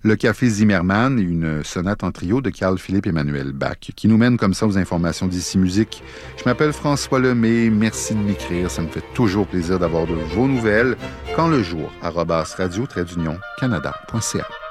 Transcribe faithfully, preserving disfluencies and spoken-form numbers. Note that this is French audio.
le Café Zimmermann et une sonate en trio de Carl-Philippe Emmanuel Bach, qui nous mène comme ça aux informations d'Ici Musique. Je m'appelle François Lemay, merci de m'écrire, ça me fait toujours plaisir d'avoir de vos nouvelles. Quand le jour, arobase radio-canada.ca.